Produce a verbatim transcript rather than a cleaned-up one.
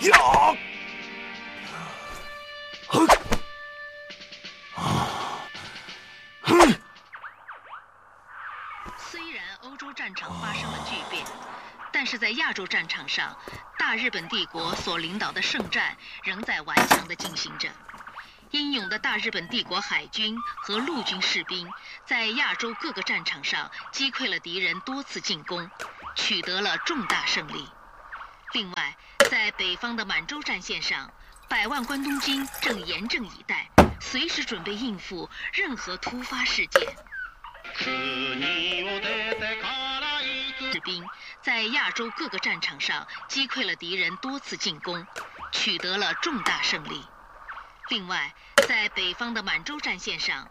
呀！ 虽然欧洲战场发生了巨变，但是在亚洲战场上，大日本帝国所领导的圣战仍在顽强地进行着。英勇的大日本帝国海军和陆军士兵在亚洲各个战场上击溃了敌人多次进攻，取得了重大胜利。另外，在北方的满洲战线上，百万关东军正严阵以待，随时准备应付任何突发事件。士兵在亚洲各个战场上击溃了敌人多次进攻，取得了重大胜利。另外，在北方的满洲战线上，